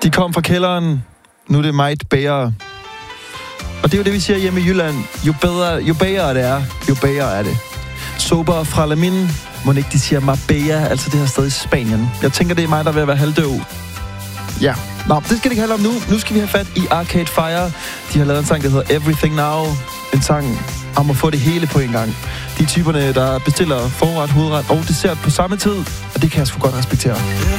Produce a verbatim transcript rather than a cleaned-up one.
De kom fra kælderen. Nu er det meget bedre. Og det er jo det, vi siger hjemme i Jylland. Jo bedre, jo bedre det er, jo bedre er det. Sober fra Lamin. Må ikke de siger Marbella, altså det her sted i Spanien. Jeg tænker, det er mig, der er ved at være halvdøv. Ja. Nå, det skal det ikke handle om nu. Nu skal vi have fat i Arcade Fire. De har lavet en sang, der hedder Everything Now. En sang om at få det hele på en gang. De typerne, der bestiller forret, hovedret og dessert på samme tid. Og det kan jeg sgu godt respektere.